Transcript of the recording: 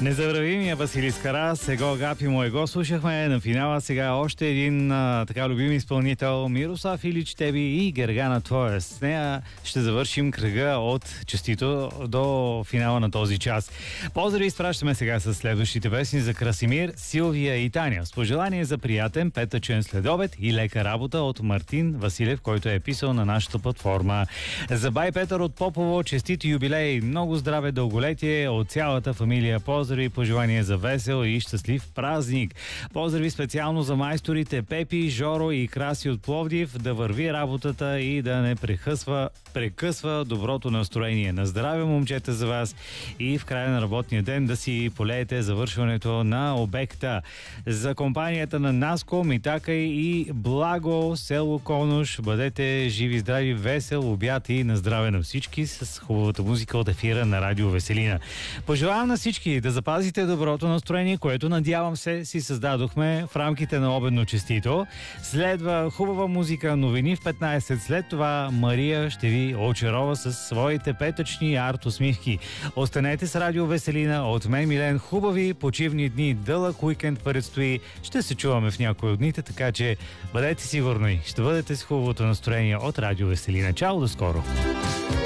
Незабравимия Василис Карас, Его Гапи Моего слушахме на финала. Сега още един така любим изпълнител, Мирослав Илич Теби и Гергана Твоя. С нея ще завършим кръга от честито до финала на този час. Поздрави изпращаме сега с следващите песни за Красимир, Силвия и Таня. С пожелание за приятен петъчен следобед и лека работа от Мартин Василев, който е писал на нашата платформа. За бай Петър от Попово, честит юбилей, много здраве, дълголетие от цялата фамилия. Поздрави и пожелания за весел и щастлив празник. Поздрави специално за майсторите Пепи, Жоро и Краси от Пловдив, да върви работата и да не прекъсва доброто настроение. На здраве, момчета, за вас и в края на работния ден да си полеете завършването на обекта. За компанията на Наско, Митака и Благо, село Конуш, бъдете живи, здрави, весел обяд и на здраве на всички с хубавата музика от ефира на Радио Веселина. Пожелавам на всички да запазите доброто настроение, което, надявам се, си създадохме в рамките на обедно честито. Следва хубава музика, новини в 15. След това Мария ще ви очарова със своите петъчни арт усмивки. Останете с Радио Веселина. От мен, Милен, хубави почивни дни, дълъг уикенд предстои. Ще се чуваме в някои от дните, така че бъдете сигурни, ще бъдете с хубавото настроение от Радио Веселина. Чао, до скоро!